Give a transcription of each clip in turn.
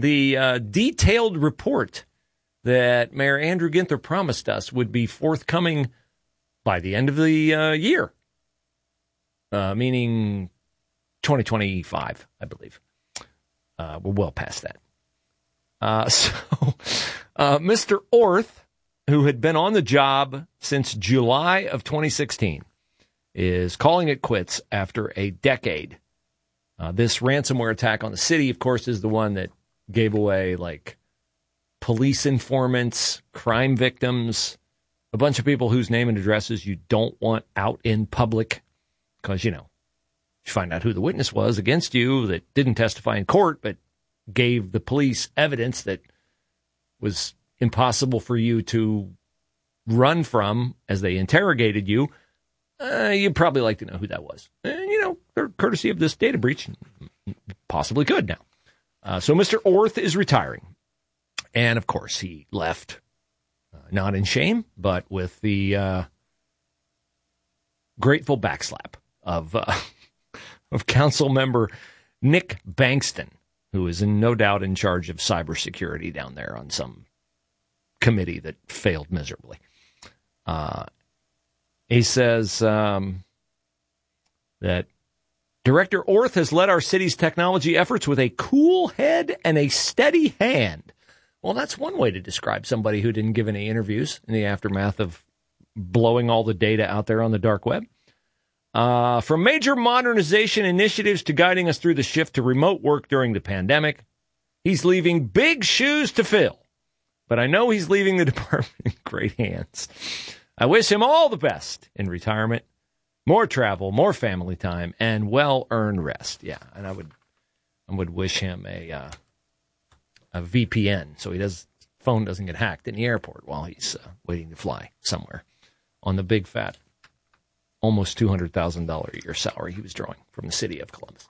the detailed report that Mayor Andrew Ginther promised us would be forthcoming by the end of the year, meaning 2025, I believe. We're well past that. Mr. Orth, who had been on the job since July of 2016, is calling it quits after a decade. This ransomware attack on the city, of course, is the one that gave away, like, police informants, crime victims, a bunch of people whose name and addresses you don't want out in public because, you find out who the witness was against you that didn't testify in court but gave the police evidence that was impossible for you to run from as they interrogated you. You'd probably like to know who that was. And, courtesy of this data breach, possibly could now. So Mr. Orth is retiring. And, of course, he left not in shame, but with the grateful backslap of council member Nick Bankston, who is no doubt in charge of cybersecurity down there on some committee that failed miserably. He says that Director Orth has led our city's technology efforts with a cool head and a steady hand. Well, that's one way to describe somebody who didn't give any interviews in the aftermath of blowing all the data out there on the dark web. From major modernization initiatives to guiding us through the shift to remote work during the pandemic, he's leaving big shoes to fill. But I know he's leaving the department in great hands. I wish him all the best in retirement. More travel, more family time, and well-earned rest. Yeah, and I would wish him a VPN so his phone doesn't get hacked in the airport while he's waiting to fly somewhere on the big fat, almost $200,000 a year salary he was drawing from the city of Columbus.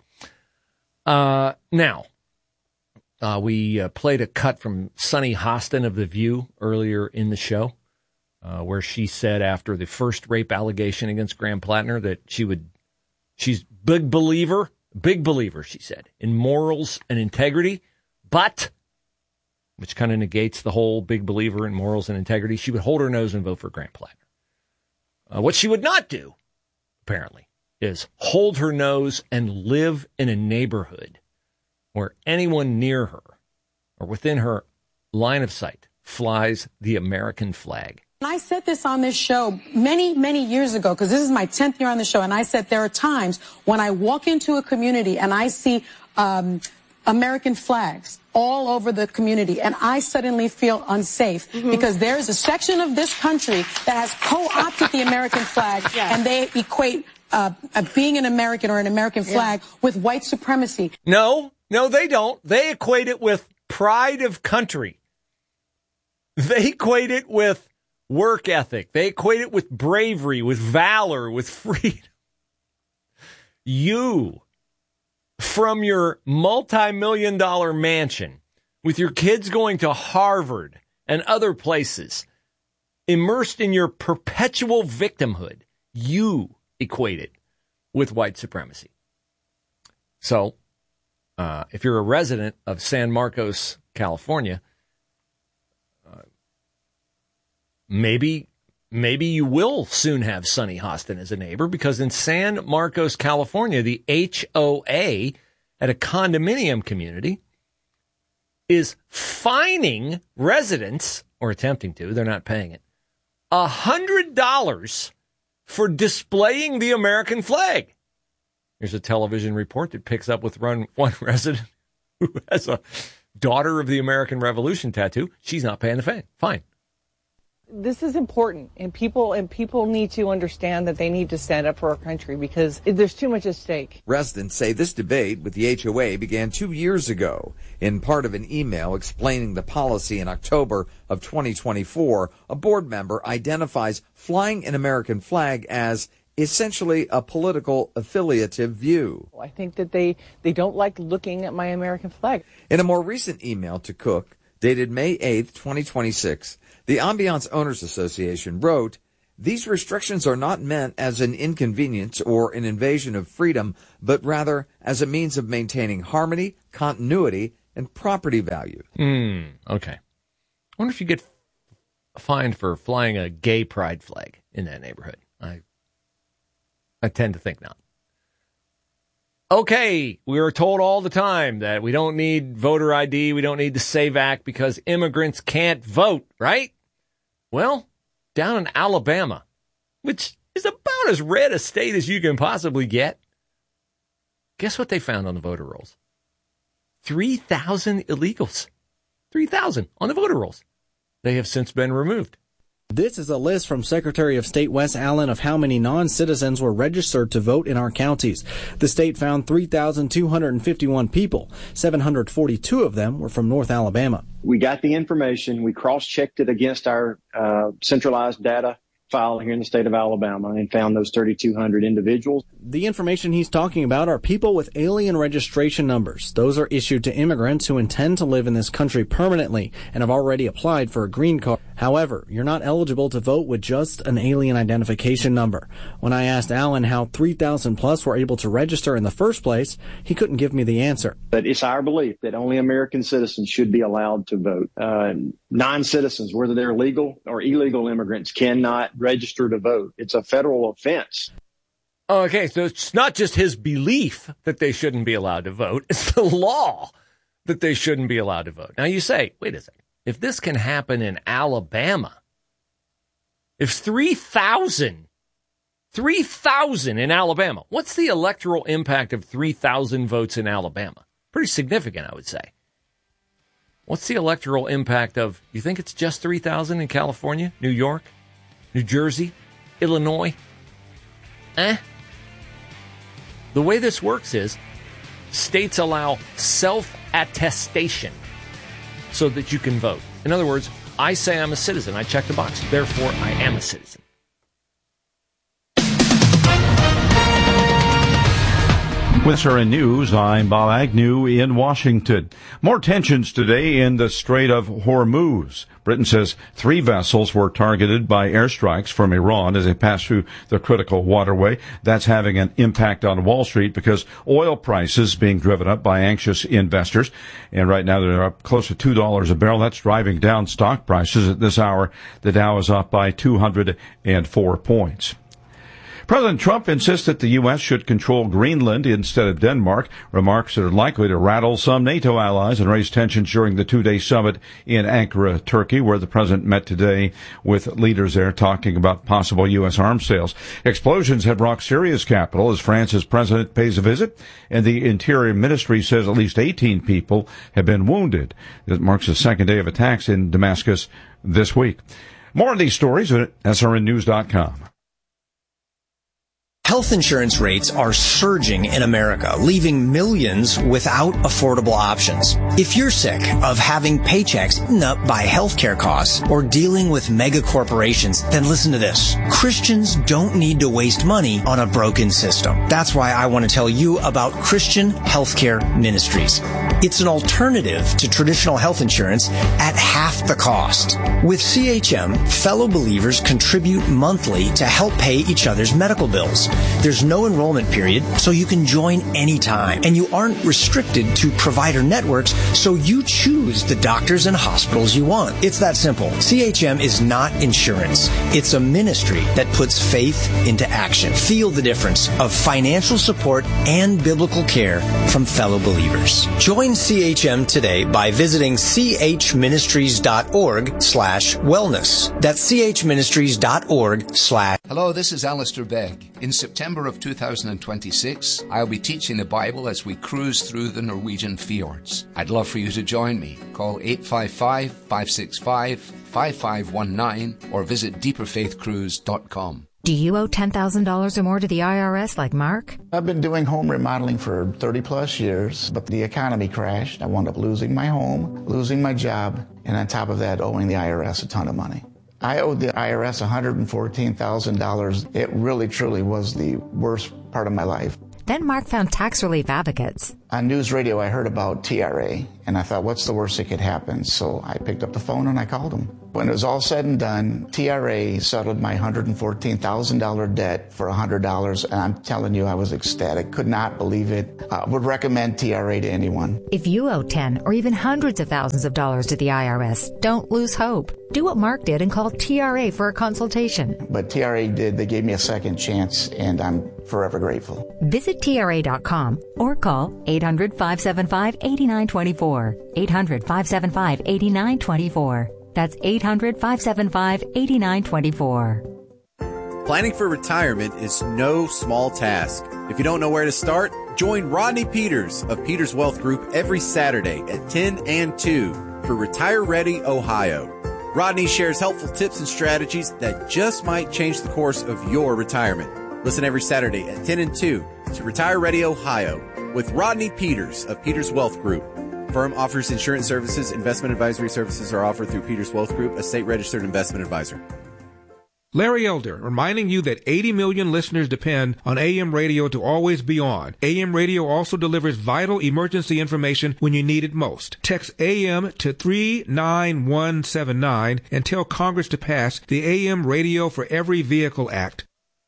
Now, we played a cut from Sunny Hostin of The View earlier in the show, where she said after the first rape allegation against Graham Plattner that she's big believer, she said, in morals and integrity, but, which kind of negates the whole big believer in morals and integrity, she would hold her nose and vote for Graham Plattner. What she would not do, apparently, is hold her nose and live in a neighborhood where anyone near her or within her line of sight flies the American flag. I said this on this show many, many years ago, because this is my 10th year on the show, and I said there are times when I walk into a community and I see American flags all over the community, and I suddenly feel unsafe because there is a section of this country that has co-opted the American flag, and they equate being an American or an American flag with white supremacy. No, they don't. They equate it with pride of country. They equate it with work ethic. They equate it with bravery, with valor, with freedom. You, from your multi-million-dollar mansion, with your kids going to Harvard and other places, immersed in your perpetual victimhood, you equate it with white supremacy. So, if you're a resident of San Marcos, California, maybe you will soon have Sunny Hostin as a neighbor, because in San Marcos, California, the HOA at a condominium community is fining residents, or attempting to, they're not paying it, $100 for displaying the American flag. Here's a television report that picks up with one resident who has a Daughter of the American Revolution tattoo. She's not paying the fine. This is important, and people need to understand that they need to stand up for our country because there's too much at stake. Residents say this debate with the HOA began 2 years ago. In part of an email explaining the policy in October of 2024, a board member identifies flying an American flag as essentially a political affiliative view. I think that they don't like looking at my American flag. In a more recent email to Cook, dated May 8th, 2026, the Ambiance Owners Association wrote, "These restrictions are not meant as an inconvenience or an invasion of freedom, but rather as a means of maintaining harmony, continuity, and property values. Okay. I wonder if you get fined for flying a gay pride flag in that neighborhood. I tend to think not. Okay, we are told all the time that we don't need voter ID, we don't need the SAVE Act because immigrants can't vote, right? Well, down in Alabama, which is about as red a state as you can possibly get, guess what they found on the voter rolls? 3,000 illegals. 3,000 on the voter rolls. They have since been removed. This is a list from Secretary of State Wes Allen of how many non-citizens were registered to vote in our counties. The state found 3,251 people. 742 of them were from North Alabama. We got the information. We cross-checked it against our centralized data file here in the state of Alabama and found those 3,200 individuals. The information he's talking about are people with alien registration numbers. Those are issued to immigrants who intend to live in this country permanently and have already applied for a green card. However, you're not eligible to vote with just an alien identification number. When I asked Allen how 3,000 plus were able to register in the first place, he couldn't give me the answer. But it's our belief that only American citizens should be allowed to vote. Non-citizens, whether they're legal or illegal immigrants, cannot register to vote. It's a federal offense. Okay, so it's not just his belief that they shouldn't be allowed to vote. It's the law that they shouldn't be allowed to vote. Now you say, wait a second. If this can happen in Alabama, if 3,000 in Alabama, what's the electoral impact of 3,000 votes in Alabama? Pretty significant, I would say. What's the electoral impact of, you think it's just 3,000 in California, New York, New Jersey, Illinois? The way this works is states allow self-attestation so that you can vote. In other words, I say I'm a citizen. I check the box. Therefore, I am a citizen. With SRN News, I'm Bob Agnew in Washington. More tensions today in the Strait of Hormuz. Britain says 3 vessels were targeted by airstrikes from Iran as they pass through the critical waterway. That's having an impact on Wall Street because oil prices being driven up by anxious investors. And right now they're up close to $2 a barrel. That's driving down stock prices. At this hour, the Dow is up by 204 points. President Trump insists that the U.S. should control Greenland instead of Denmark, remarks that are likely to rattle some NATO allies and raise tensions during the 2-day summit in Ankara, Turkey, where the president met today with leaders there talking about possible U.S. arms sales. Explosions have rocked Syria's capital as France's president pays a visit, and the Interior Ministry says at least 18 people have been wounded. It marks the second day of attacks in Damascus this week. More on these stories at srnnews.com. Health insurance rates are surging in America, leaving millions without affordable options. If you're sick of having paychecks eaten up by healthcare costs or dealing with mega corporations, then listen to this. Christians don't need to waste money on a broken system. That's why I want to tell you about Christian Healthcare Ministries. It's an alternative to traditional health insurance at half the cost. With CHM, fellow believers contribute monthly to help pay each other's medical bills. There's no enrollment period, so you can join anytime. And you aren't restricted to provider networks, so you choose the doctors and hospitals you want. It's that simple. CHM is not insurance. It's a ministry that puts faith into action. Feel the difference of financial support and biblical care from fellow believers. Join CHM today by visiting chministries.org/wellness. That's chministries.org/. Hello, this is Alistair Begg. In September of 2026, I'll be teaching the Bible as we cruise through the Norwegian fjords. I'd love for you to join me. Call 855-565-5519 or visit deeperfaithcruise.com. Do you owe $10,000 or more to the IRS like Mark? I've been doing home remodeling for 30 plus years, but the economy crashed. I wound up losing my home, losing my job, and on top of that, owing the IRS a ton of money. I owed the IRS $114,000. It really, truly was the worst part of my life. Then Mark found Tax Relief Advocates. On news radio, I heard about TRA, and I thought, what's the worst that could happen? So I picked up the phone and I called them. When it was all said and done, TRA settled my $114,000 debt for $100, and I'm telling you, I was ecstatic. Could not believe it. Would recommend TRA to anyone. If you owe 10 or even hundreds of thousands of dollars to the IRS, don't lose hope. Do what Mark did and call TRA for a consultation. But TRA did. They gave me a second chance, and I'm forever grateful. Visit TRA.com or call 800-575-8924. 800-575-8924. That's 800-575-8924. Planning for retirement is no small task. If you don't know where to start, join Rodney Peters of Peters Wealth Group every Saturday at 10 and 2 for Retire Ready Ohio. Rodney shares helpful tips and strategies that just might change the course of your retirement. Listen every Saturday at 10 and 2 to Retire Ready Ohio with Rodney Peters of Peters Wealth Group. Firm offers insurance services. Investment advisory services are offered through Peters Wealth Group, a state-registered investment advisor. Larry Elder, reminding you that 80 million listeners depend on AM radio to always be on. AM radio also delivers vital emergency information when you need it most. Text AM to 39179 and tell Congress to pass the AM Radio for Every Vehicle Act.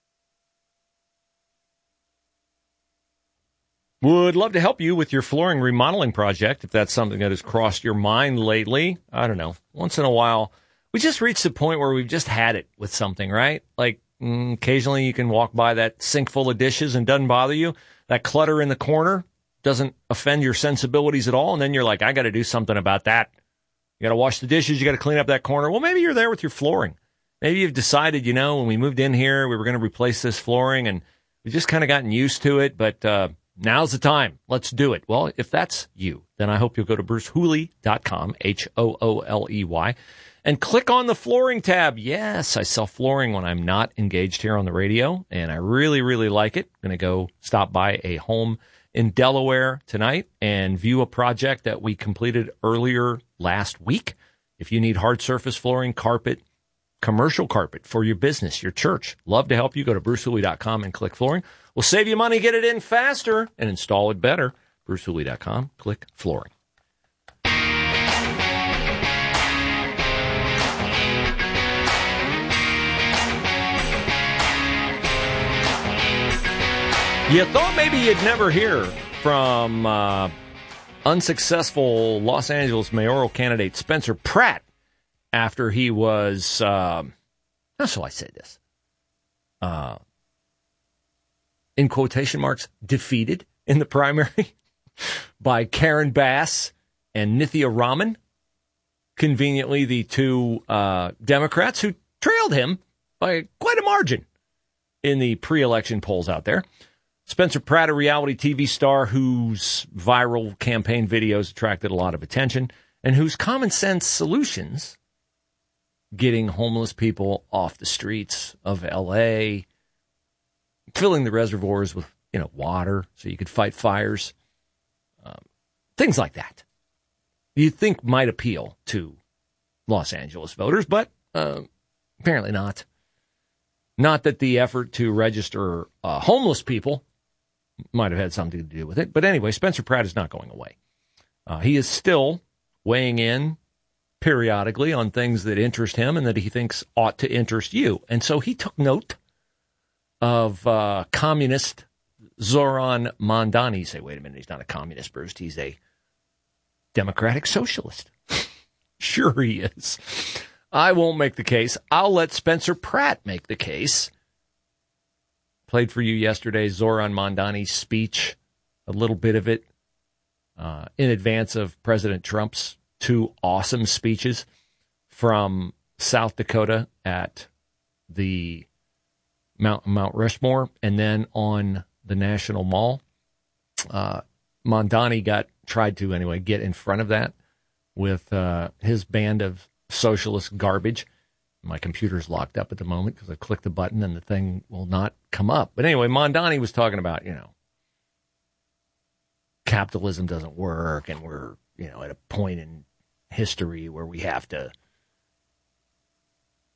Would love to help you with your flooring remodeling project if that's something that has crossed your mind lately. I don't know. Once in a while, we just reached the point where we've just had it with something, right? Like occasionally you can walk by that sink full of dishes and doesn't bother you. That clutter in the corner doesn't offend your sensibilities at all. And then you're like, I got to do something about that. You got to wash the dishes. You got to clean up that corner. Well, maybe you're there with your flooring. Maybe you've decided, when we moved in here, we were going to replace this flooring and we just kind of gotten used to it. But, now's the time. Let's do it. Well, if that's you, then I hope you'll go to BruceHooley.com, Hooley, and click on the flooring tab. Yes, I sell flooring when I'm not engaged here on the radio, and I really, really like it. I'm going to go stop by a home in Delaware tonight and view a project that we completed earlier last week. If you need hard surface flooring, carpet, commercial carpet for your business, your church, love to help you. Go to BruceHooley.com and click flooring. We'll save you money, get it in faster, and install it better. BruceHooley.com, click flooring. You thought maybe you'd never hear from unsuccessful Los Angeles mayoral candidate Spencer Pratt after he was, how shall I say this? In quotation marks, defeated in the primary by Karen Bass and Nithya Raman, conveniently the two Democrats who trailed him by quite a margin in the pre-election polls out there. Spencer Pratt, a reality TV star whose viral campaign videos attracted a lot of attention and whose common sense solutions, getting homeless people off the streets of L.A., filling the reservoirs with, water so you could fight fires, things like that, you think might appeal to Los Angeles voters, but apparently not. Not that the effort to register homeless people might have had something to do with it. But anyway, Spencer Pratt is not going away. He is still weighing in periodically on things that interest him and that he thinks ought to interest you. And so he took note of communist Zoran Mondani. You say, wait a minute, he's not a communist, Bruce. He's a democratic socialist. Sure he is. I won't make the case. I'll let Spencer Pratt make the case. Played for you yesterday Zoran Mondani's speech, a little bit of it, in advance of President Trump's two awesome speeches from South Dakota at the Mount Rushmore and then on the National Mall. Mondani tried to get in front of that with his band of socialist garbage. My computer's locked up at the moment because I clicked the button and the thing will not come up. But anyway, Mondani was talking about, capitalism doesn't work and we're, at a point in history where we have to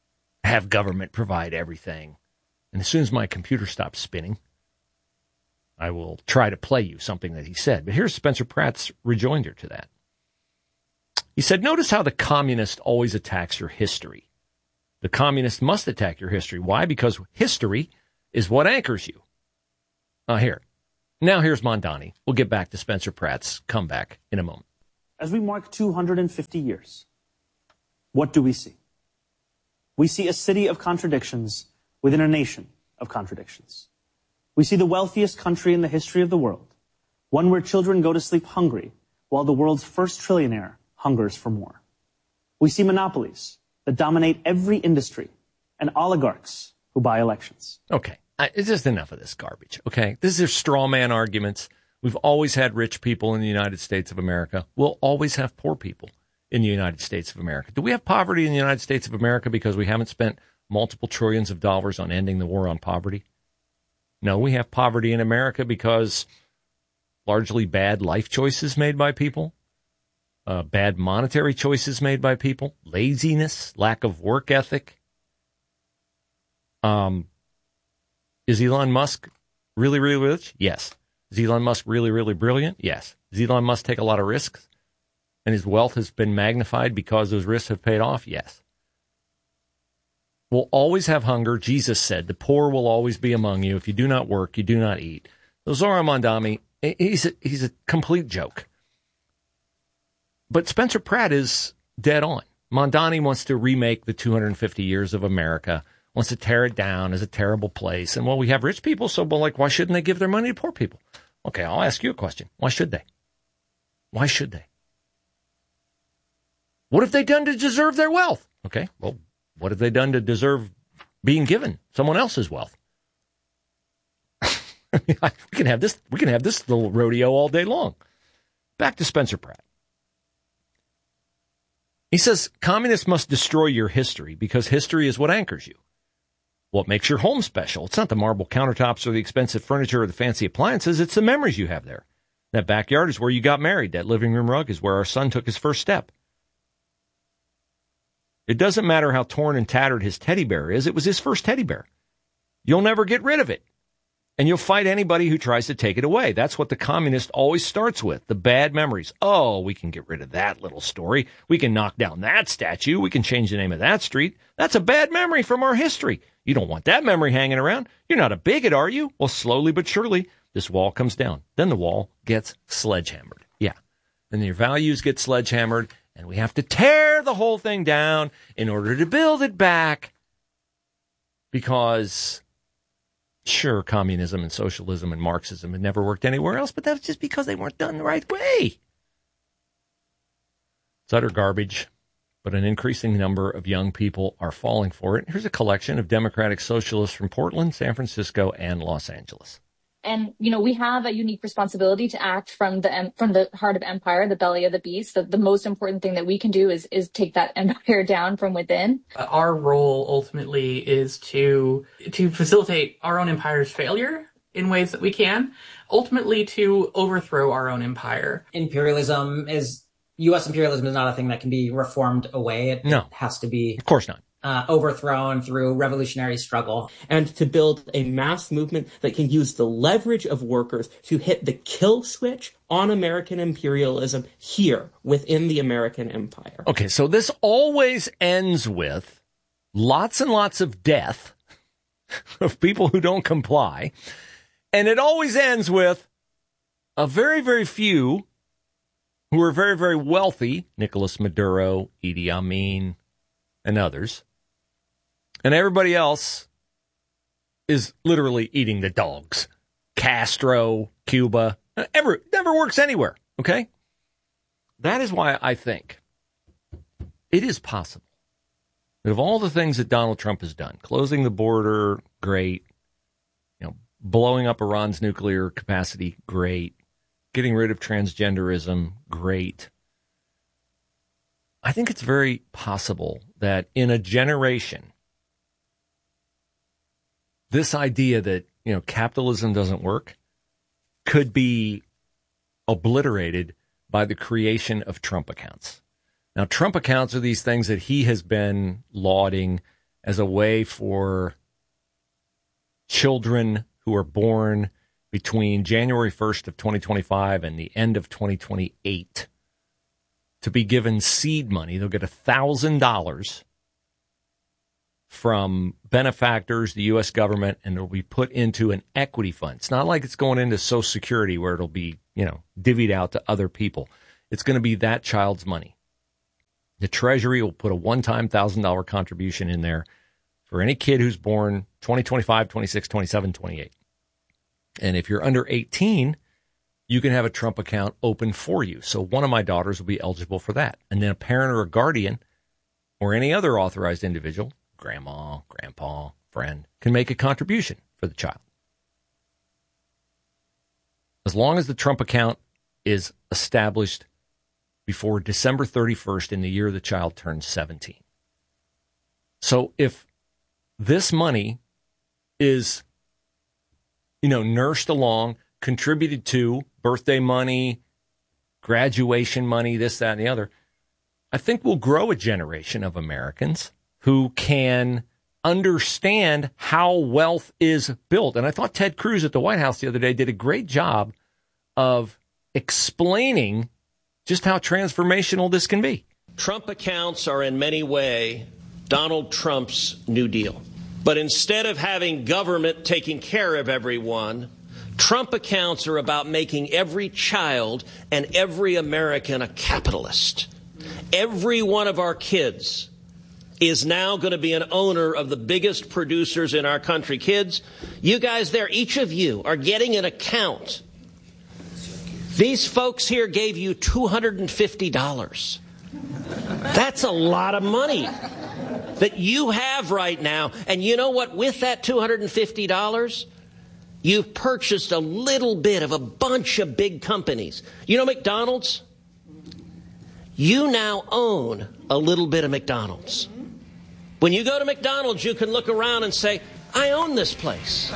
have government provide everything. And as soon as my computer stopped spinning, I will try to play you something that he said. But here's Spencer Pratt's rejoinder to that. He said, notice how the communist always attacks your history. The communist must attack your history. Why? Because history is what anchors you. Now here's Mondani. We'll get back to Spencer Pratt's comeback in a moment. As we mark 250 years, what do we see? We see a city of contradictions within a nation of contradictions. We see the wealthiest country in the history of the world, one where children go to sleep hungry, while the world's first trillionaire hungers for more. We see monopolies that dominate every industry and oligarchs who buy elections. Okay, it's just enough of this garbage, okay? These are straw man arguments. We've always had rich people in the United States of America. We'll always have poor people in the United States of America. Do we have poverty in the United States of America because we haven't spent multiple trillions of dollars on ending the war on poverty? No, we have poverty in America because largely bad life choices made by people, bad monetary choices made by people, laziness, lack of work ethic. Is Elon Musk really, really rich? Yes. Is Elon Musk really, really brilliant? Yes. Does Elon Musk take a lot of risks? And his wealth has been magnified because those risks have paid off? Yes. We'll always have hunger. Jesus said, the poor will always be among you. If you do not work, you do not eat. So Zohran Mamdani, he's a complete joke. But Spencer Pratt is dead on. Mamdani wants to remake the 250 years of America, wants to tear it down as a terrible place. And, well, we have rich people, so, why shouldn't they give their money to poor people? Okay, I'll ask you a question. Why should they? Why should they? What have they done to deserve their wealth? Okay, well, what have they done to deserve being given someone else's wealth? We can have this little rodeo all day long. Back to Spencer Pratt. He says, communists must destroy your history because history is what anchors you. What makes your home special? It's not the marble countertops or the expensive furniture or the fancy appliances. It's the memories you have there. That backyard is where you got married. That living room rug is where our son took his first step. It doesn't matter how torn and tattered his teddy bear is. It was his first teddy bear. You'll never get rid of it. And you'll fight anybody who tries to take it away. That's what the communist always starts with, the bad memories. Oh, we can get rid of that little story. We can knock down that statue. We can change the name of that street. That's a bad memory from our history. You don't want that memory hanging around. You're not a bigot, are you? Well, slowly but surely, this wall comes down. Then the wall gets sledgehammered. Yeah. Then your values get sledgehammered, and we have to tear the whole thing down in order to build it back. Because, sure, communism and socialism and Marxism had never worked anywhere else, but that's just because they weren't done the right way. It's utter garbage, but an increasing number of young people are falling for it. Here's a collection of Democratic Socialists from Portland, San Francisco, and Los Angeles. And, we have a unique responsibility to act from the heart of empire, the belly of the beast. The most important thing that we can do is take that empire down from within. Our role ultimately is to facilitate our own empire's failure in ways that we can, ultimately to overthrow our own empire. U.S. imperialism is not a thing that can be reformed away. It has to be. Of course not. Overthrown through revolutionary struggle. And to build a mass movement that can use the leverage of workers to hit the kill switch on American imperialism here within the American empire. Okay, so this always ends with lots and lots of death of people who don't comply. And it always ends with a very, very few who are very, very wealthy, Nicolas Maduro, Idi Amin, and others. And everybody else is literally eating the dogs. Castro, Cuba, never works anywhere, okay? That is why I think it is possible that of all the things that Donald Trump has done, closing the border, great. Blowing up Iran's nuclear capacity, great. Getting rid of transgenderism, great. I think it's very possible that in a generation, this idea that, capitalism doesn't work could be obliterated by the creation of Trump accounts. Now, Trump accounts are these things that he has been lauding as a way for children who are born between January 1st of 2025 and the end of 2028 to be given seed money. They'll get $1,000 from benefactors, the U.S. government, and it'll be put into an equity fund. It's not like it's going into Social Security where it'll be, divvied out to other people. It's going to be that child's money. The Treasury will put a one-time $1,000 contribution in there for any kid who's born 2025, 26, 27, 28. And if you're under 18, you can have a Trump account open for you. So one of my daughters will be eligible for that. And then a parent or a guardian or any other authorized individual, grandma, grandpa, friend, can make a contribution for the child. As long as the Trump account is established before December 31st in the year the child turns 17. So if this money is, nursed along, contributed to, birthday money, graduation money, this, that, and the other, I think we'll grow a generation of Americans who can understand how wealth is built. And I thought Ted Cruz at the White House the other day did a great job of explaining just how transformational this can be. Trump accounts are in many ways Donald Trump's New Deal. But instead of having government taking care of everyone, Trump accounts are about making every child and every American a capitalist. Every one of our kids is now going to be an owner of the biggest producers in our country. Kids, you guys there, each of you are getting an account. These folks here gave you $250. That's a lot of money that you have right now. And you know what? With that $250, you've purchased a little bit of a bunch of big companies. You know McDonald's? You now own a little bit of McDonald's. When you go to McDonald's, you can look around and say, I own this place.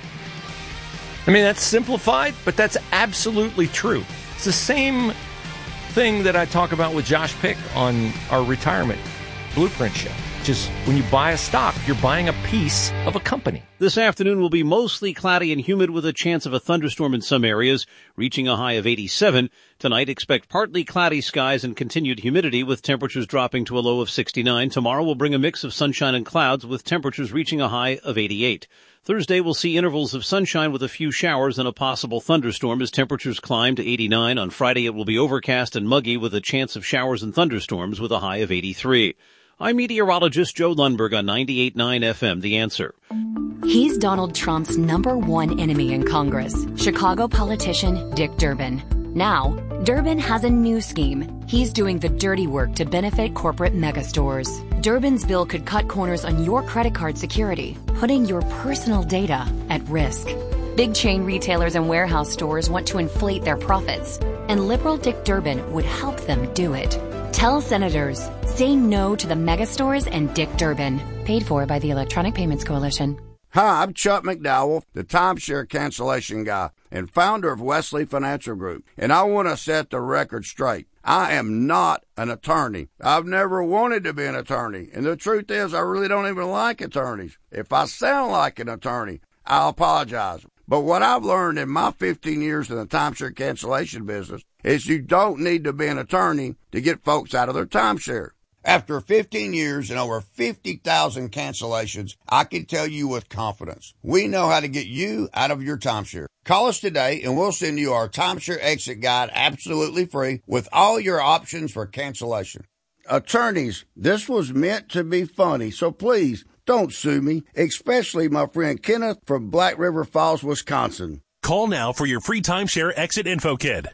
I mean, that's simplified, but that's absolutely true. It's the same thing that I talk about with Josh Pick on our retirement blueprint show. Just when you buy a stock, you're buying a piece of a company. This afternoon will be mostly cloudy and humid with a chance of a thunderstorm in some areas, reaching a high of 87. Tonight, expect partly cloudy skies and continued humidity with temperatures dropping to a low of 69. Tomorrow will bring a mix of sunshine and clouds with temperatures reaching a high of 88. Thursday will see intervals of sunshine with a few showers and a possible thunderstorm as temperatures climb to 89. On Friday, it will be overcast and muggy with a chance of showers and thunderstorms with a high of 83. I'm meteorologist Joe Lundberg on 98.9 FM, The Answer. He's Donald Trump's #1 enemy in Congress, Chicago politician Dick Durbin. Now, Durbin has a new scheme. He's doing the dirty work to benefit corporate megastores. Durbin's bill could cut corners on your credit card security, putting your personal data at risk. Big chain retailers and warehouse stores want to inflate their profits, and liberal Dick Durbin would help them do it. Tell senators, say no to the megastores and Dick Durbin. Paid for by the Electronic Payments Coalition. Hi, I'm Chuck McDowell, the timeshare cancellation guy and founder of Wesley Financial Group. And I want to set the record straight. I am not an attorney. I've never wanted to be an attorney. And the truth is, I really don't even like attorneys. If I sound like an attorney, I'll apologize. But what I've learned in my 15 years in the timeshare cancellation business is you don't need to be an attorney to get folks out of their timeshare. After 15 years and over 50,000 cancellations, I can tell you with confidence, we know how to get you out of your timeshare. Call us today and we'll send you our timeshare exit guide absolutely free with all your options for cancellation. Attorneys, this was meant to be funny, so please don't sue me, especially my friend Kenneth from Black River Falls, Wisconsin. Call now for your free timeshare exit info kit.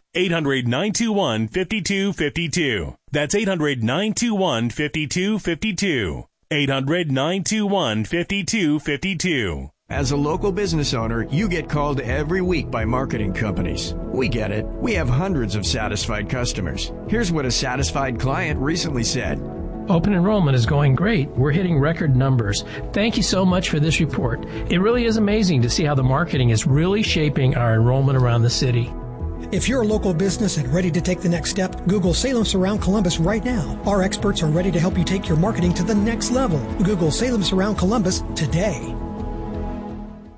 800-921-5252. That's 800-921-5252. 800-921-5252. As a local business owner, you get called every week by marketing companies. We get it. We have hundreds of satisfied customers. Here's what a satisfied client recently said. Open enrollment is going great. We're hitting record numbers. Thank you so much for this report. It really is amazing to see how the marketing is really shaping our enrollment around the city. If you're a local business and ready to take the next step, Google Salem Surround Columbus right now. Our experts are ready to help you take your marketing to the next level. Google Salem Surround Columbus today.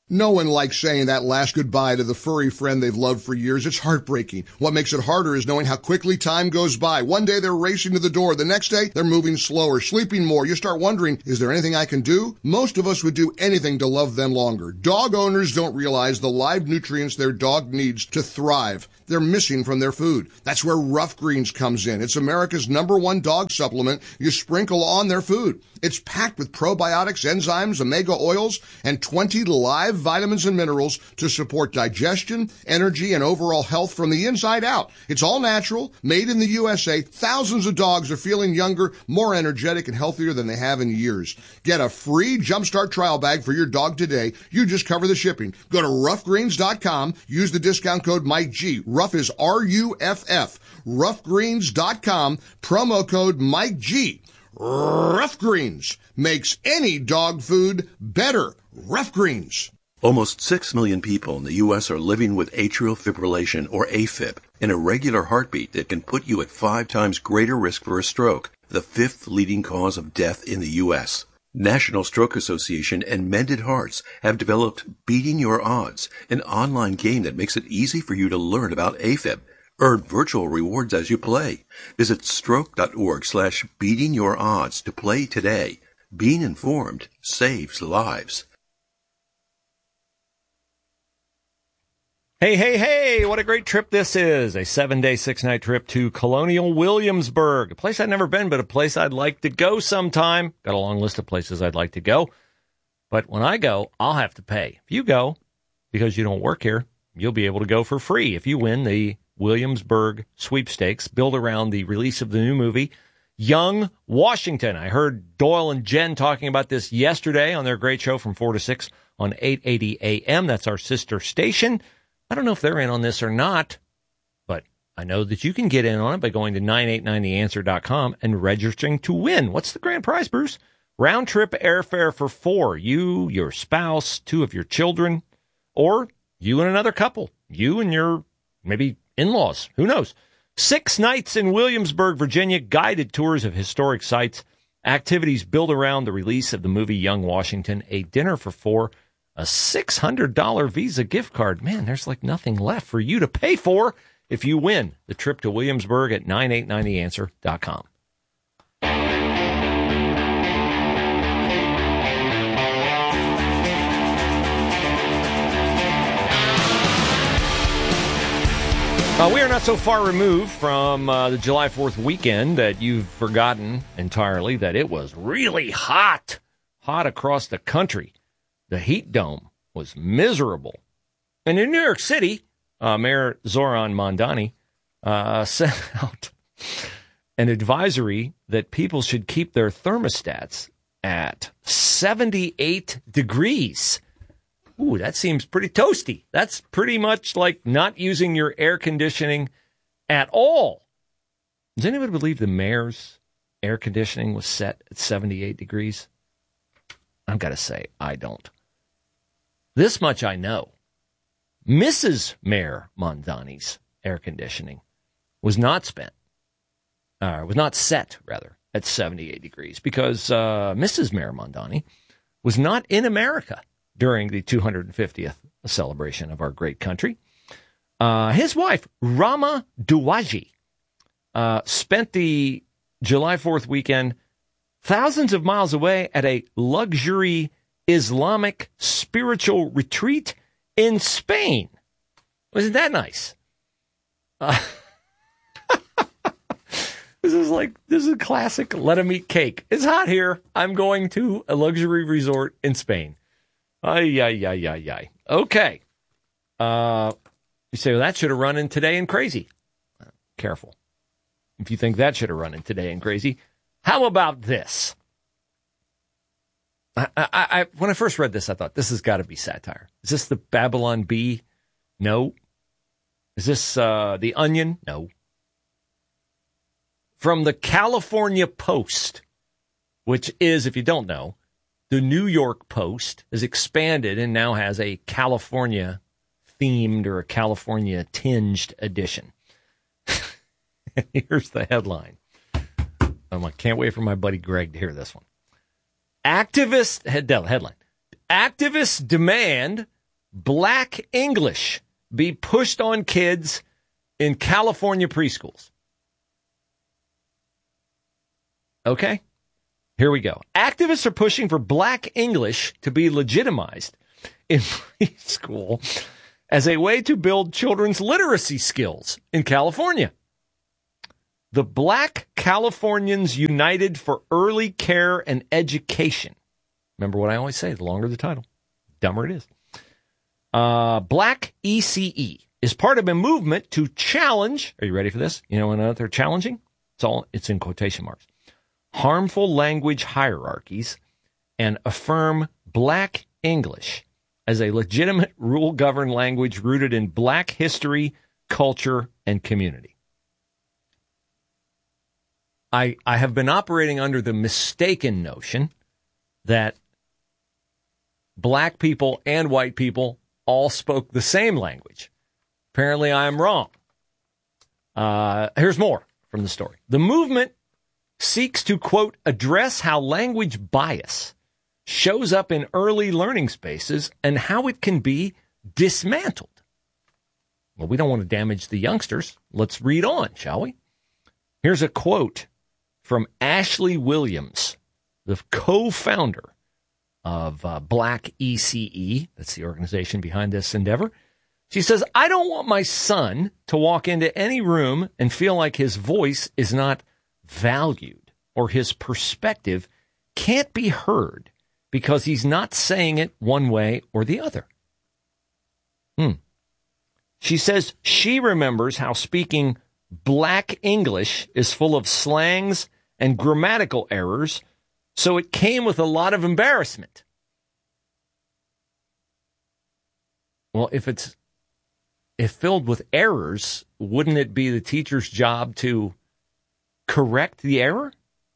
No one likes saying that last goodbye to the furry friend they've loved for years. It's heartbreaking. What makes it harder is knowing how quickly time goes by. One day they're racing to the door. The next day they're moving slower, sleeping more. You start wondering, is there anything I can do? Most of us would do anything to love them longer. Dog owners don't realize the live nutrients their dog needs to thrive. They're missing from their food. That's where Rough Greens comes in. It's America's #1 dog supplement you sprinkle on their food. It's packed with probiotics, enzymes, omega oils, and 20 live vitamins and minerals to support digestion, energy, and overall health from the inside out. It's all natural, made in the USA. Thousands of dogs are feeling younger, more energetic, and healthier than they have in years. Get a free Jumpstart trial bag for your dog today. You just cover the shipping. Go to roughgreens.com. Use the discount code MikeG. Rough is RUFF. Roughgreens.com. Promo code MikeG. Rough Greens makes any dog food better. Rough Greens. Almost 6 million people in the U.S. are living with atrial fibrillation, or AFib, an irregular heartbeat that can put you at 5 times greater risk for a stroke, the 5th leading cause of death in the U.S. National Stroke Association and Mended Hearts have developed Beating Your Odds, an online game that makes it easy for you to learn about AFib. Earn virtual rewards as you play. Visit stroke.org/beatingyourodds to play today. Being informed saves lives. Hey, what a great trip this is. A 7-day, 6-night trip to Colonial Williamsburg, a place I'd never been, but a place I'd like to go sometime. Got a long list of places I'd like to go. But when I go, I'll have to pay. If you go, because you don't work here, you'll be able to go for free if you win the Williamsburg sweepstakes built around the release of the new movie, Young Washington. I heard Doyle and Jen talking about this yesterday on their great show from 4 to 6 on 880 AM. That's our sister station. I don't know if they're in on this or not, but I know that you can get in on it by going to 989theanswer.com and registering to win. What's the grand prize, Bruce? Round trip airfare for 4. You, your spouse, 2 of your children, or you and another couple. You and your maybe in-laws. Who knows? 6 nights in Williamsburg, Virginia, guided tours of historic sites, activities built around the release of the movie Young Washington, a dinner for 4, a $600 Visa gift card. Man, there's like nothing left for you to pay for if you win the trip to Williamsburg at 989theanswer.com. We are not so far removed from the July 4th weekend that you've forgotten entirely that it was really hot across the country. The heat dome was miserable. And in New York City, Mayor Zoran Mondani sent out an advisory that people should keep their thermostats at 78 degrees. Ooh, that seems pretty toasty. That's pretty much like not using your air conditioning at all. Does anybody believe the mayor's air conditioning was set at 78 degrees? I've got to say, I don't. This much I know. Mrs. Mayor Mondani's air conditioning was not set, at 78 degrees because Mrs. Mayor Mondani was not in America during the 250th celebration of our great country. His wife, Rama Duwaji, spent the July 4th weekend thousands of miles away at a luxury Islamic spiritual retreat in Spain. Wasn't that nice? This is a classic let 'em eat cake. It's hot here. I'm going to a luxury resort in Spain. Ay. Okay. You say, well, that should have run in Today and Crazy. Careful. If you think that should have run in Today and Crazy, how about this? I when I first read this, I thought, this has got to be satire. Is this the Babylon Bee? No. Is this the Onion? No. From the California Post, which is, if you don't know, the New York Post has expanded and now has a California-themed or a California-tinged edition. Here's the headline. I can't wait for my buddy Greg to hear this one. Headline. Activists demand Black English be pushed on kids in California preschools. Okay, here we go. Activists are pushing for Black English to be legitimized in preschool as a way to build children's literacy skills in California. The Black Californians United for Early Care and Education. Remember what I always say, the longer the title, the dumber it is. Black ECE is part of a movement to challenge, are you ready for this? You know what they're challenging? It's in quotation marks. Harmful language hierarchies and affirm Black English as a legitimate rule-governed language rooted in Black history, culture, and community. I have been operating under the mistaken notion that Black people and white people all spoke the same language. Apparently, I am wrong. Here's more from the story. The movement seeks to, quote, address how language bias shows up in early learning spaces and how it can be dismantled. Well, we don't want to damage the youngsters. Let's read on, shall we? Here's a quote from Ashley Williams, the co-founder of Black ECE. That's the organization behind this endeavor. She says, I don't want my son to walk into any room and feel like his voice is not valued or his perspective can't be heard because he's not saying it one way or the other. She says she remembers how speaking Black English is full of slangs and grammatical errors, so it came with a lot of embarrassment. Well, if filled with errors, wouldn't it be the teacher's job to correct the error?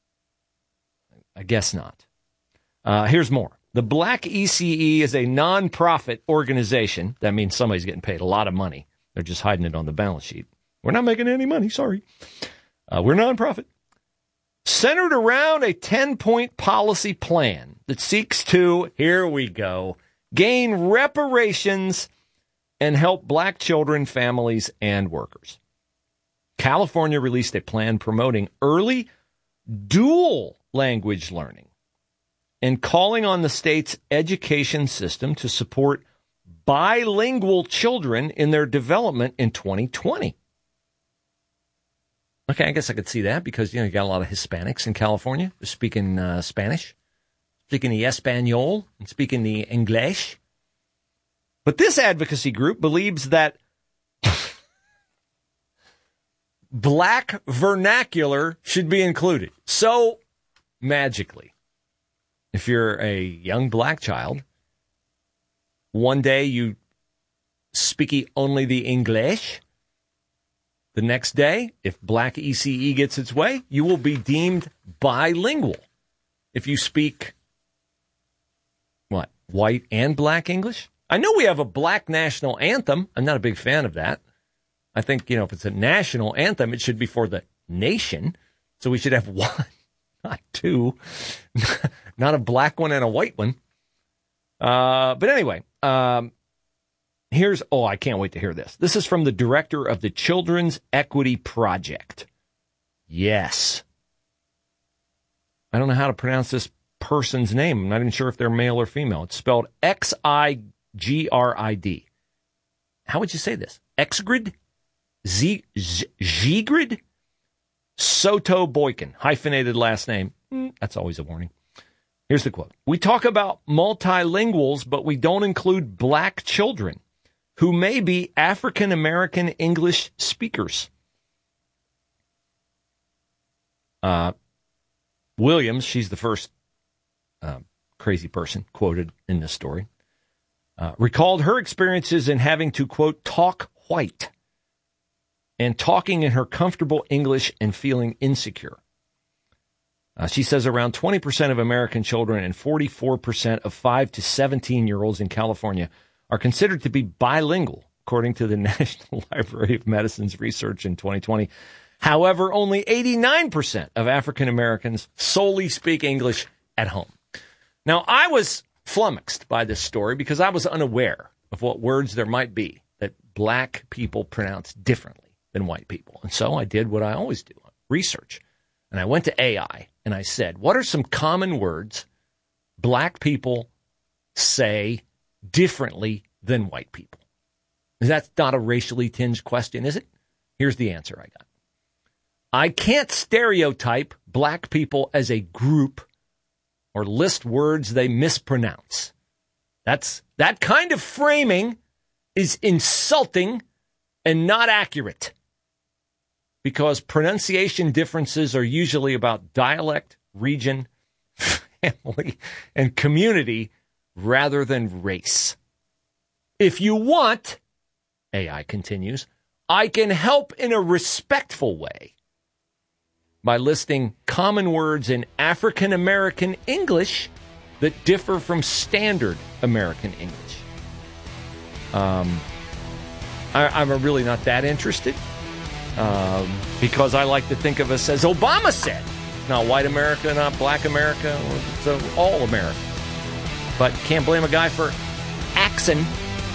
I guess not. Here's more. The Black ECE is a nonprofit organization. That means somebody's getting paid a lot of money. They're just hiding it on the balance sheet. We're not making any money, sorry. We're nonprofit. Centered around a 10-point policy plan that seeks to, here we go, gain reparations and help Black children, families, and workers. California released a plan promoting early dual language learning and calling on the state's education system to support bilingual children in their development in 2020. Okay, I guess I could see that because, you got a lot of Hispanics in California speaking Spanish, speaking the Espanol, and speaking the English. But this advocacy group believes that Black vernacular should be included. So, magically, if you're a young Black child, one day you speak only the English. The next day, if Black ECE gets its way, you will be deemed bilingual. If you speak, white and Black English? I know we have a Black national anthem. I'm not a big fan of that. I think, if it's a national anthem, it should be for the nation. So we should have one, not two, not a Black one and a white one. But anyway, I can't wait to hear this. This is from the director of the Children's Equity Project. Yes. I don't know how to pronounce this person's name. I'm not even sure if they're male or female. It's spelled Xigrid. How would you say this? Xigrid? Zigrid? Soto Boykin. Hyphenated last name. That's always a warning. Here's the quote. We talk about multilinguals, but we don't include Black children who may be African American English speakers. Williams, she's the first crazy person quoted in this story, recalled her experiences in having to, quote, talk white and talking in her comfortable English and feeling insecure. She says around 20% of American children and 44% of 5 to 17-year-olds in California are considered to be bilingual, according to the National Library of Medicine's research in 2020. However, only 89% of African Americans solely speak English at home. Now, I was flummoxed by this story because I was unaware of what words there might be that black people pronounce differently than white people. And so I did what I always do, research. And I went to AI and I said, what are some common words black people say differently than white people? That's not a racially tinged question, is it? Here's the answer I got. I can't stereotype black people as a group or list words they mispronounce. That kind of framing is insulting and not accurate, because pronunciation differences are usually about dialect, region, family, and community rather than race. If you want, AI continues, I can help in a respectful way by listing common words in African American English that differ from standard American English. I'm really not that interested, because I like to think of us as Obama said, not white America, not black America, so all America. But can't blame a guy for axing.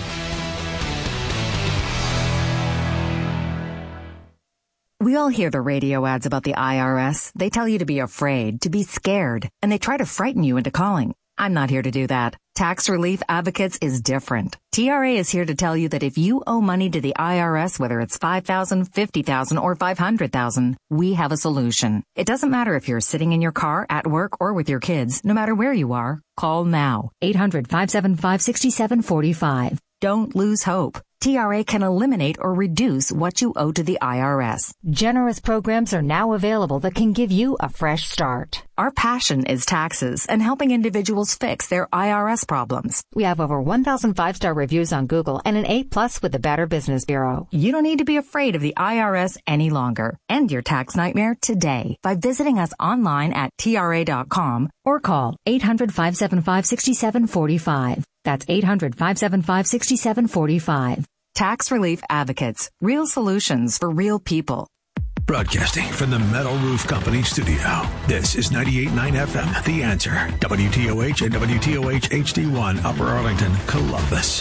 We all hear the radio ads about the IRS. They tell you to be afraid, to be scared, and they try to frighten you into calling. I'm not here to do that. Tax Relief Advocates is different. TRA is here to tell you that if you owe money to the IRS, whether it's $5,000, $50,000, or $500,000, we have a solution. It doesn't matter if you're sitting in your car, at work, or with your kids. No matter where you are, call now. 800-575-6745. Don't lose hope. TRA can eliminate or reduce what you owe to the IRS. Generous programs are now available that can give you a fresh start. Our passion is taxes and helping individuals fix their IRS problems. We have over 1,000 5-star reviews on Google and an A+ with the Better Business Bureau. You don't need to be afraid of the IRS any longer. End your tax nightmare today by visiting us online at TRA.com or call 800-575-6745. That's 800-575-6745. Tax Relief Advocates. Real solutions for real people. Broadcasting from the Metal Roof Company studio. This is 98.9 FM, The Answer. WTOH and WTOH HD1, Upper Arlington, Columbus.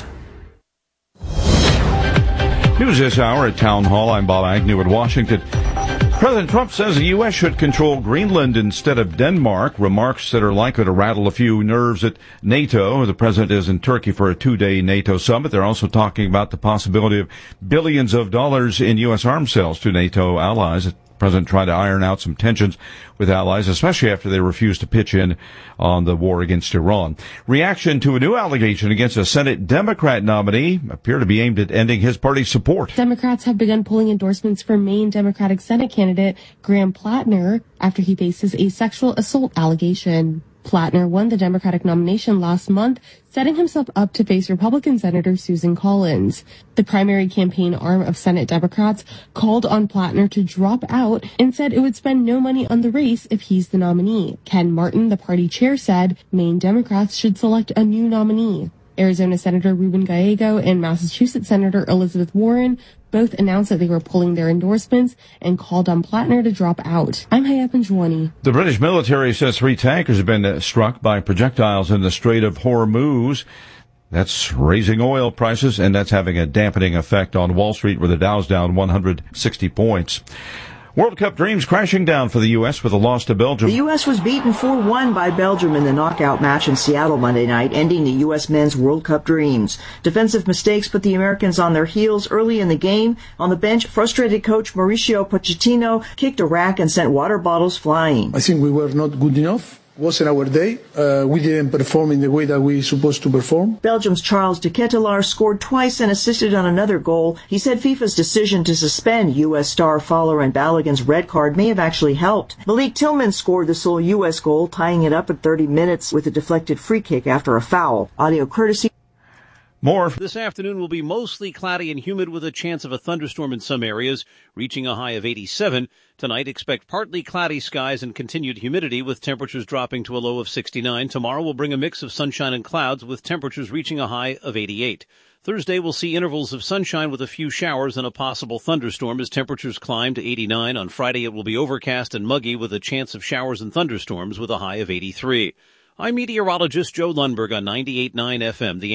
News this hour at Town Hall. I'm Bob Agnew in Washington. President Trump says the U.S. should control Greenland instead of Denmark, remarks that are likely to rattle a few nerves at NATO. The president is in Turkey for a 2-day NATO summit. They're also talking about the possibility of billions of dollars in U.S. arms sales to NATO allies. The president tried to iron out some tensions with allies, especially after they refused to pitch in on the war against Iran. Reaction to a new allegation against a Senate Democrat nominee appear to be aimed at ending his party's support. Democrats have begun pulling endorsements for Maine Democratic Senate candidate Graham Plattner after he faces a sexual assault allegation. Plattner won the Democratic nomination last month, setting himself up to face Republican Senator Susan Collins. The primary campaign arm of Senate Democrats called on Plattner to drop out and said it would spend no money on the race if he's the nominee. Ken Martin, the party chair, said Maine Democrats should select a new nominee. Arizona Senator Ruben Gallego and Massachusetts Senator Elizabeth Warren both announced that they were pulling their endorsements and called on Plattner to drop out. I'm Hayat Benjwani. The British military says 3 tankers have been struck by projectiles in the Strait of Hormuz. That's raising oil prices, and that's having a dampening effect on Wall Street, where the Dow's down 160 points. World Cup dreams crashing down for the U.S. with a loss to Belgium. The U.S. was beaten 4-1 by Belgium in the knockout match in Seattle Monday night, ending the U.S. men's World Cup dreams. Defensive mistakes put the Americans on their heels early in the game. On the bench, frustrated coach Mauricio Pochettino kicked a rack and sent water bottles flying. I think we were not good enough. Wasn't our day. We didn't perform in the way that we supposed to perform. Belgium's Charles de Ketelaar scored twice and assisted on another goal. He said FIFA's decision to suspend U.S. star Fowler and Balogun's red card may have actually helped. Malik Tillman scored the sole U.S. goal, tying it up at 30 minutes with a deflected free kick after a foul. Audio courtesy. More. This afternoon will be mostly cloudy and humid with a chance of a thunderstorm in some areas, reaching a high of 87. Tonight, expect partly cloudy skies and continued humidity with temperatures dropping to a low of 69. Tomorrow will bring a mix of sunshine and clouds with temperatures reaching a high of 88. Thursday will see intervals of sunshine with a few showers and a possible thunderstorm as temperatures climb to 89. On Friday, it will be overcast and muggy with a chance of showers and thunderstorms with a high of 83. I'm meteorologist Joe Lundberg on 98.9 FM, The Answer.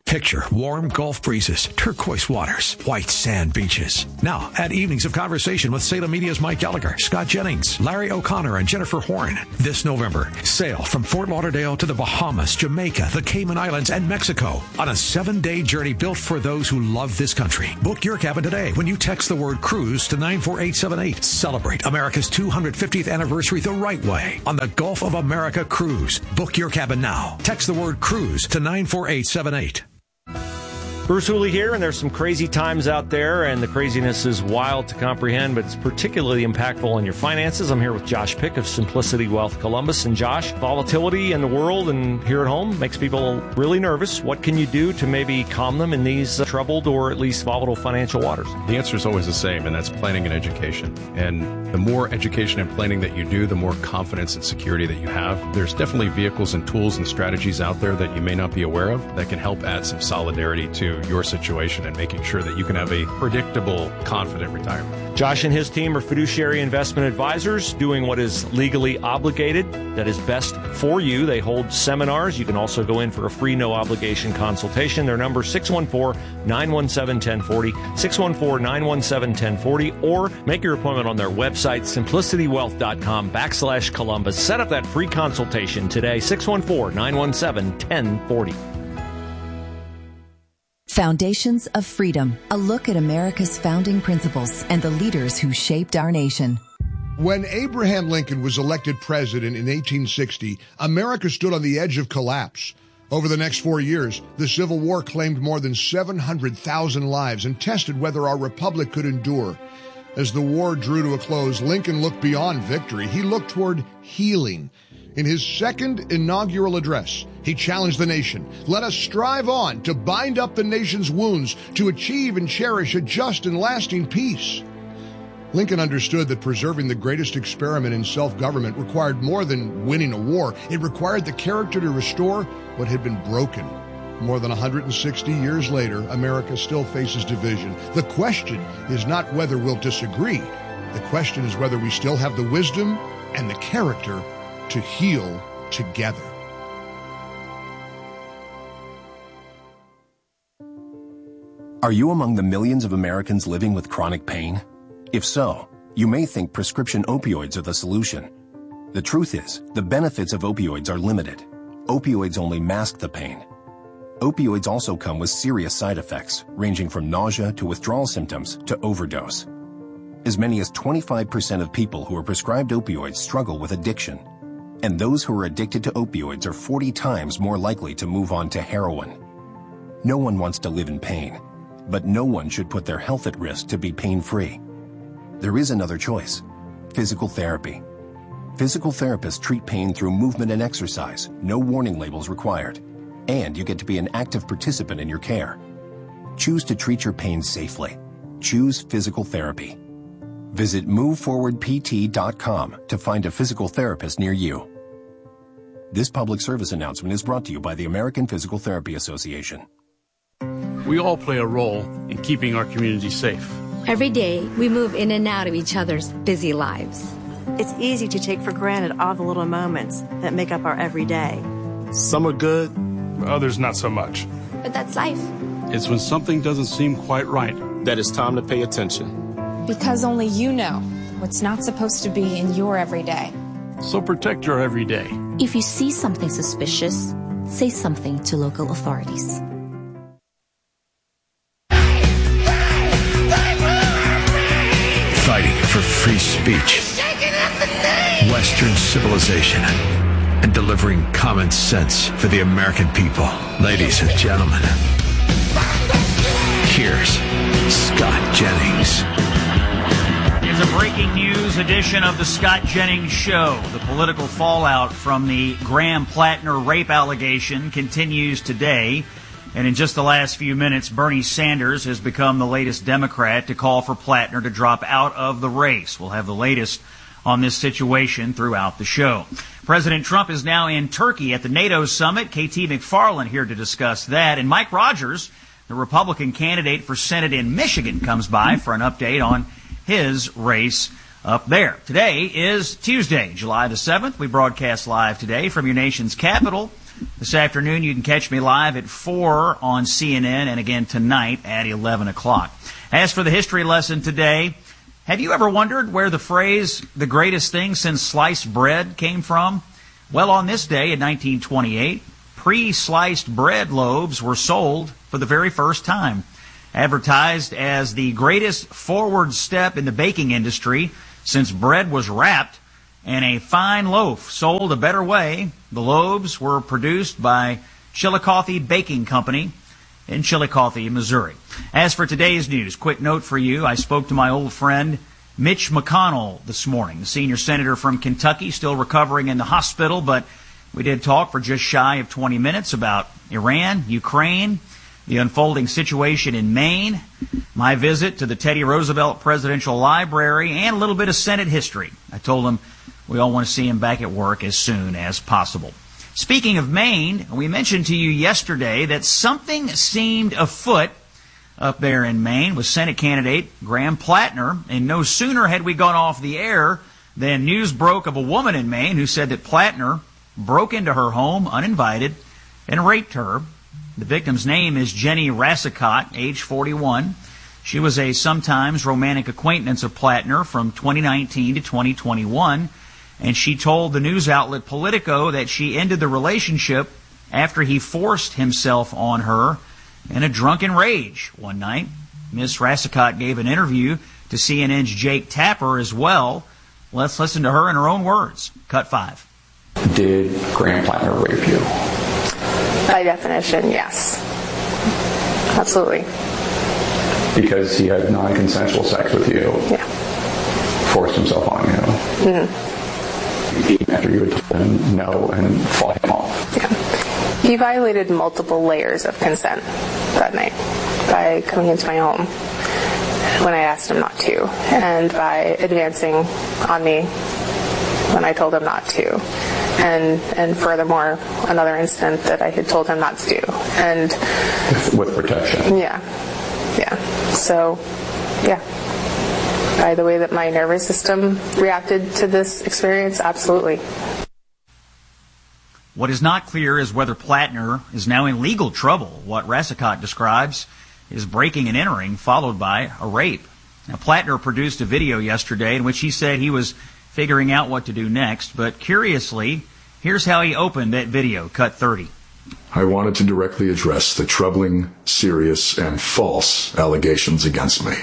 Picture warm Gulf breezes, turquoise waters, white sand beaches. Now, add evenings of conversation with Salem Media's Mike Gallagher, Scott Jennings, Larry O'Connor, and Jennifer Horn. This November, sail from Fort Lauderdale to the Bahamas, Jamaica, the Cayman Islands, and Mexico on a 7-day journey built for those who love this country. Book your cabin today when you text the word cruise to 94878. Celebrate America's 250th anniversary the right way on the Gulf of America Cruise. Book your cabin now. Text the word cruise to 94878. Bruce Hooley here, and there's some crazy times out there, and the craziness is wild to comprehend, but it's particularly impactful on your finances. I'm here with Josh Pick of Simplicity Wealth Columbus. And Josh, volatility in the world and here at home makes people really nervous. What can you do to maybe calm them in these troubled or at least volatile financial waters? The answer is always the same, and that's planning and education. And the more education and planning that you do, the more confidence and security that you have. There's definitely vehicles and tools and strategies out there that you may not be aware of that can help add some solidarity to your situation and making sure that you can have a predictable, confident retirement. Josh and his team are fiduciary investment advisors doing what is legally obligated, that is best for you. They hold seminars. You can also go in for a free, no-obligation consultation. Their number is 614-917-1040, 614-917-1040, or make your appointment on their website, simplicitywealth.com/Columbus. Set up that free consultation today, 614-917-1040. Foundations of Freedom, a look at America's founding principles and the leaders who shaped our nation. When Abraham Lincoln was elected president in 1860, America stood on the edge of collapse. Over the next 4 years, the Civil War claimed more than 700,000 lives and tested whether our republic could endure. As the war drew to a close, Lincoln looked beyond victory. He looked toward healing. In his second inaugural address, he challenged the nation. Let us strive on to bind up the nation's wounds, to achieve and cherish a just and lasting peace. Lincoln understood that preserving the greatest experiment in self-government required more than winning a war. It required the character to restore what had been broken. More than 160 years later, America still faces division. The question is not whether we'll disagree. The question is whether we still have the wisdom and the character to heal together. Are you among the millions of Americans living with chronic pain? If so, you may think prescription opioids are the solution. The truth is, the benefits of opioids are limited. Opioids only mask the pain. Opioids also come with serious side effects, ranging from nausea to withdrawal symptoms to overdose. As many as 25% of people who are prescribed opioids struggle with addiction. And those who are addicted to opioids are 40 times more likely to move on to heroin. No one wants to live in pain, but no one should put their health at risk to be pain-free. There is another choice: physical therapy. Physical therapists treat pain through movement and exercise, no warning labels required, and you get to be an active participant in your care. Choose to treat your pain safely. Choose physical therapy. Visit moveforwardpt.com to find a physical therapist near you. This public service announcement is brought to you by the American Physical Therapy Association. We all play a role in keeping our community safe. Every day, we move in and out of each other's busy lives. It's easy to take for granted all the little moments that make up our everyday. Some are good, others not so much. But that's life. It's when something doesn't seem quite right that it's time to pay attention. Because only you know what's not supposed to be in your everyday. So protect your everyday. If you see something suspicious, say something to local authorities. Fighting for free speech, Western civilization, and delivering common sense for the American people. Ladies and gentlemen, here's Scott Jennings. It's a breaking news edition of the Scott Jennings Show. The political fallout from the Graham Plattner rape allegation continues today. And in just the last few minutes, Bernie Sanders has become the latest Democrat to call for Plattner to drop out of the race. We'll have the latest on this situation throughout the show. President Trump is now in Turkey at the NATO summit. KT McFarland here to discuss that. And Mike Rogers, the Republican candidate for Senate in Michigan, comes by for an update on his race up there. Today is Tuesday, July the 7th. We broadcast live today from your nation's capital, This afternoon, you can catch me live at 4 on CNN and again tonight at 11 o'clock. As for the history lesson today, have you ever wondered where the phrase, the greatest thing since sliced bread, came from? Well, on this day in 1928, pre-sliced bread loaves were sold for the very first time. Advertised as the greatest forward step in the baking industry since bread was wrapped, and a fine loaf sold a better way, the loaves were produced by Chillicothe Baking Company in Chillicothe, Missouri. As for today's news, quick note for you. I spoke to my old friend Mitch McConnell this morning, the senior senator from Kentucky, still recovering in the hospital, but we did talk for just shy of 20 minutes about Iran, Ukraine, the unfolding situation in Maine, my visit to the Teddy Roosevelt Presidential Library, and a little bit of Senate history. I told him we all want to see him back at work as soon as possible. Speaking of Maine, we mentioned to you yesterday that something seemed afoot up there in Maine with Senate candidate Graham Plattner, and no sooner had we gone off the air than news broke of a woman in Maine who said that Plattner broke into her home uninvited and raped her. The victim's name is Jenny Rassicott, age 41. She was a sometimes romantic acquaintance of Plattner from 2019 to 2021, and she told the news outlet Politico that she ended the relationship after he forced himself on her in a drunken rage one night. Miss Rassicott gave an interview to CNN's Jake Tapper as well. Let's listen to her in her own words. Cut 5. Did Graham Plattner rape you? By definition, yes. Absolutely. Because he had non-consensual sex with you? Yeah. Forced himself on you? Mm-hmm. Even after you had told him no and fought him off? Yeah. He violated multiple layers of consent that night by coming into my home when I asked him not to, and by advancing on me when I told him not to. And furthermore, another incident that I had told him not to do. And with protection. Yeah. So, yeah. By the way that my nervous system reacted to this experience, absolutely. What is not clear is whether Plattner is now in legal trouble. What Rassicott describes is breaking and entering, followed by a rape. Now, Plattner produced a video yesterday in which he said he was figuring out what to do next, but curiously, here's how he opened that video, cut 30. I wanted to directly address the troubling, serious, and false allegations against me.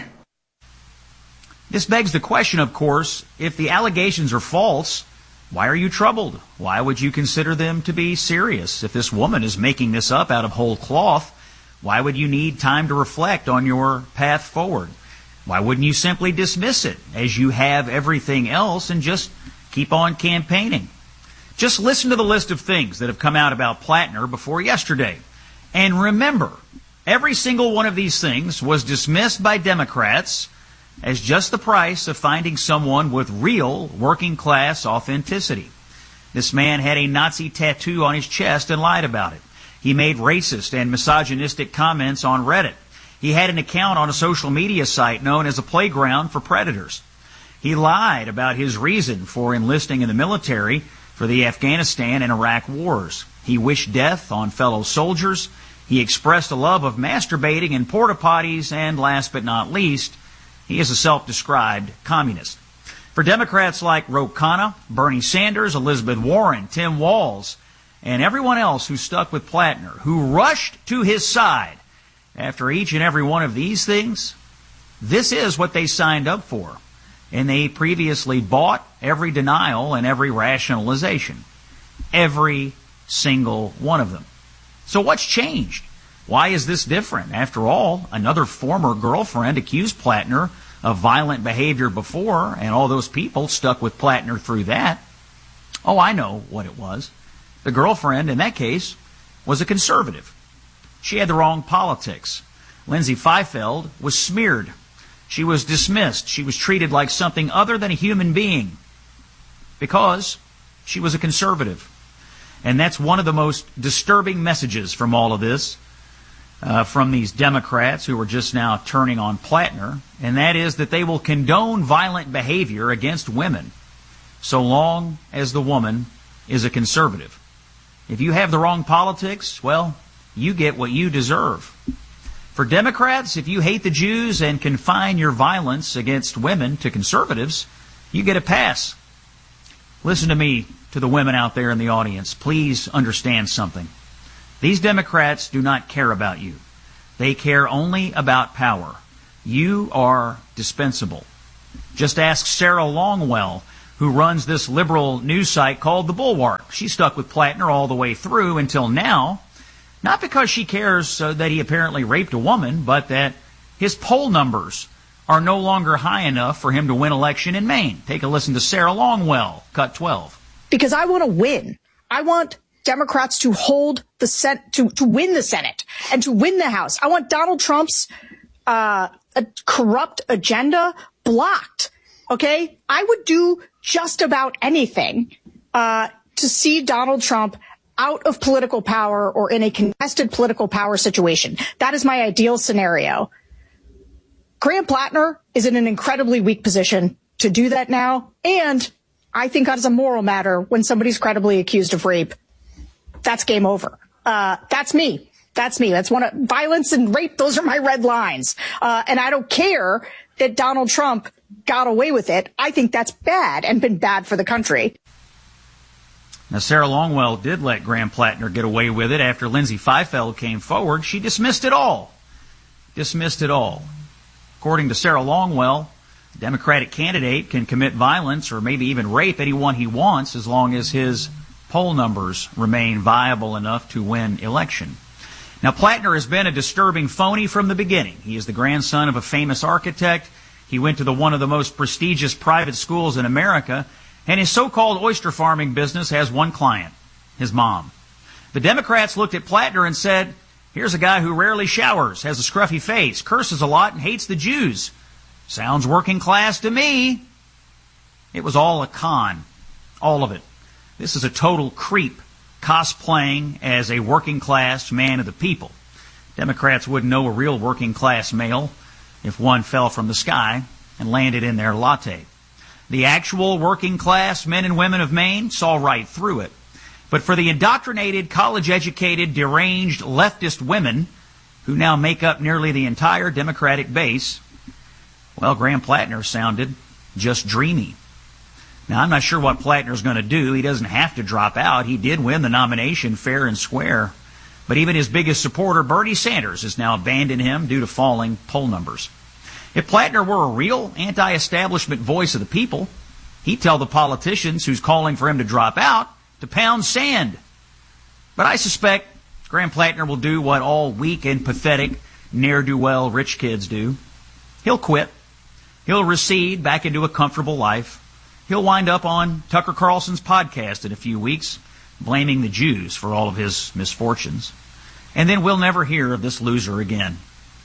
This begs the question, of course, if the allegations are false, why are you troubled? Why would you consider them to be serious? If this woman is making this up out of whole cloth, why would you need time to reflect on your path forward? Why wouldn't you simply dismiss it as you have everything else and just keep on campaigning? Just listen to the list of things that have come out about Plattner before yesterday. And remember, every single one of these things was dismissed by Democrats as just the price of finding someone with real working-class authenticity. This man had a Nazi tattoo on his chest and lied about it. He made racist and misogynistic comments on Reddit. He had an account on a social media site known as a playground for predators. He lied about his reason for enlisting in the military for the Afghanistan and Iraq wars. He wished death on fellow soldiers. He expressed a love of masturbating in porta potties, and last but not least, he is a self-described communist. For Democrats like Ro Khanna, Bernie Sanders, Elizabeth Warren, Tim Walz, and everyone else who stuck with Plattner, who rushed to his side after each and every one of these things, this is what they signed up for. And they previously bought every denial and every rationalization. Every single one of them. So what's changed? Why is this different? After all, another former girlfriend accused Plattner of violent behavior before, and all those people stuck with Plattner through that. Oh, I know what it was. The girlfriend, in that case, was a conservative. She had the wrong politics. Lindsay Fifield was smeared. She was dismissed. She was treated like something other than a human being because she was a conservative. And that's one of the most disturbing messages from all of this, from these Democrats who are just now turning on Plattner, and that is that they will condone violent behavior against women so long as the woman is a conservative. If you have the wrong politics, well, you get what you deserve. For Democrats, if you hate the Jews and confine your violence against women to conservatives, you get a pass. Listen to me, to the women out there in the audience. Please understand something. These Democrats do not care about you. They care only about power. You are dispensable. Just ask Sarah Longwell, who runs this liberal news site called The Bulwark. She stuck with Plattner all the way through until now, not because she cares that he apparently raped a woman, but that his poll numbers are no longer high enough for him to win election in Maine. Take a listen to Sarah Longwell, cut 12. Because I want to win. I want Democrats to hold the to win the Senate and to win the House. I want Donald Trump's a corrupt agenda blocked. Okay? I would do just about anything to see Donald Trump out of political power or in a contested political power situation. That is my ideal scenario. Graham Plattner is in an incredibly weak position to do that now. And I think as a moral matter, when somebody's credibly accused of rape, that's game over. That's me. That's me. That's violence and rape. Those are my red lines. And I don't care that Donald Trump got away with it. I think that's bad and been bad for the country. Now, Sarah Longwell did let Graham Plattner get away with it after Lindsay Feifeld came forward. She dismissed it all. Dismissed it all. According to Sarah Longwell, a Democratic candidate can commit violence or maybe even rape anyone he wants as long as his poll numbers remain viable enough to win election. Now, Plattner has been a disturbing phony from the beginning. He is the grandson of a famous architect. He went to one of the most prestigious private schools in America, and his so-called oyster farming business has one client, his mom. The Democrats looked at Plattner and said, here's a guy who rarely showers, has a scruffy face, curses a lot, and hates the Jews. Sounds working class to me. It was all a con. All of it. This is a total creep, cosplaying as a working class man of the people. Democrats wouldn't know a real working class male if one fell from the sky and landed in their latte. The actual working class men and women of Maine saw right through it. But for the indoctrinated, college-educated, deranged leftist women who now make up nearly the entire Democratic base, well, Graham Plattner sounded just dreamy. Now, I'm not sure what Plattner's going to do. He doesn't have to drop out. He did win the nomination fair and square. But even his biggest supporter, Bernie Sanders, has now abandoned him due to falling poll numbers. If Plattner were a real anti-establishment voice of the people, he'd tell the politicians who's calling for him to drop out to pound sand. But I suspect Graham Plattner will do what all weak and pathetic, ne'er-do-well rich kids do. He'll quit. He'll recede back into a comfortable life. He'll wind up on Tucker Carlson's podcast in a few weeks, blaming the Jews for all of his misfortunes. And then we'll never hear of this loser again.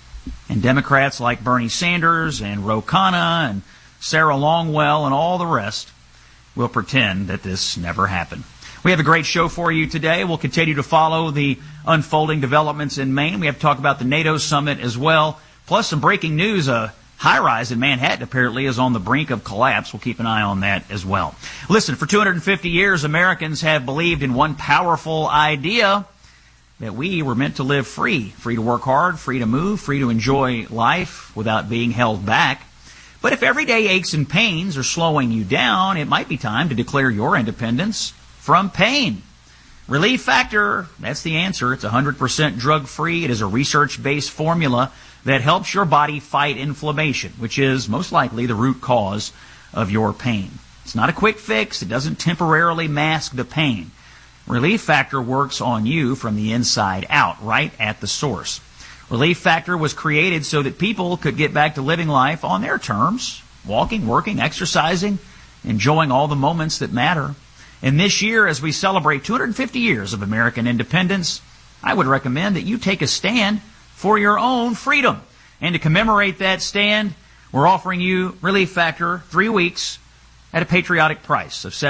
And Democrats like Bernie Sanders and Ro Khanna and Sarah Longwell and all the rest will pretend that this never happened. We have a great show for you today. We'll continue to follow the unfolding developments in Maine. We have to talk about the NATO summit as well, plus some breaking news. A high-rise in Manhattan apparently is on the brink of collapse. We'll keep an eye on that as well. Listen, for 250 years, Americans have believed in one powerful idea, that we were meant to live free to work hard, free to move, free to enjoy life without being held back. But if everyday aches and pains are slowing you down, it might be time to declare your independence from pain. Relief Factor, that's the answer. It's 100% drug-free. It is a research-based formula that helps your body fight inflammation, which is most likely the root cause of your pain. It's not a quick fix. It doesn't temporarily mask the pain. Relief Factor works on you from the inside out, right at the source. Relief Factor was created so that people could get back to living life on their terms, walking, working, exercising, enjoying all the moments that matter. And this year, as we celebrate 250 years of American independence, I would recommend that you take a stand for your own freedom. And to commemorate that stand, we're offering you Relief Factor 3 weeks at a patriotic price of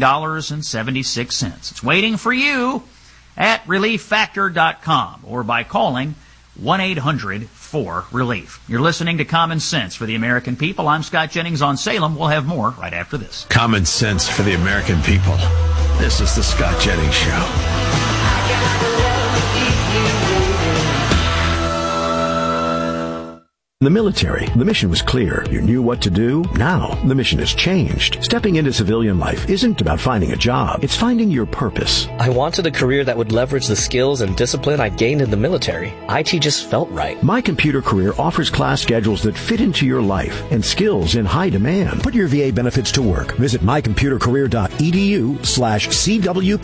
$17.76. It's waiting for you at ReliefFactor.com or by calling 1-800-4RELIEF. You're listening to Common Sense for the American People. I'm Scott Jennings on Salem. We'll have more right after this. Common Sense for the American People. This is the Scott Jennings Show. In the military, the mission was clear. You knew what to do. Now, the mission has changed. Stepping into civilian life isn't about finding a job. It's finding your purpose. I wanted a career that would leverage the skills and discipline I gained in the military. IT just felt right. My Computer Career offers class schedules that fit into your life and skills in high demand. Put your VA benefits to work. Visit mycomputercareer.edu/CWP